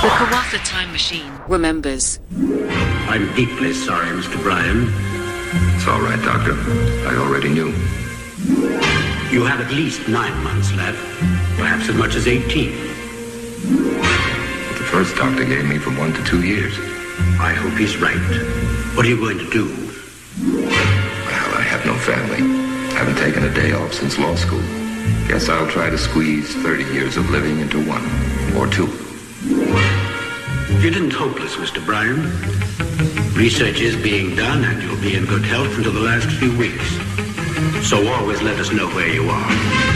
The Kawatha time machine remembers. I'm deeply sorry, Mr. Bryan. It's all right, Doctor. I already knew. You have at least 9 months left, perhaps as much as 18. The first doctor gave me from 1 to 2 years. I hope he's right. What are you going to do? Well, I have no family. Haven't taken a day off since law school. Guess I'll try to squeeze 30 years of living into 1 or 2. You didn't hopeless, Mr. Bryan. Research is being done, and you'll be in good health until the last few weeks. So always let us know where you are.